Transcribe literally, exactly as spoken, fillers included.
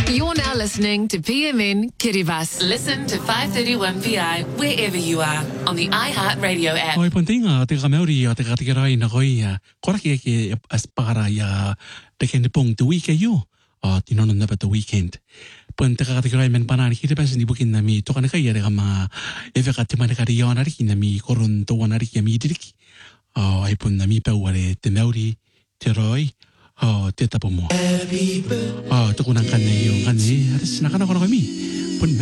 You're now listening to P M N Kiribati. Listen to five thirty-one P I wherever you are on the iHeartRadio app. Oi pontinga te ka meuri o te ka te rai na koi kora ke ke aspara ya te ken pong the week yo o ti non na the weekend. Pon te ka te rai men banani ki te pas ni bukin na mi to kana kai ya ma e ve ka te mana ka ri ona ri na mi koron to ona ri ki mi diriki. O ai pon na mi pa wale te meuri te roi o te tapo mo. O te kuna kane yo kane aris na kana kora mi.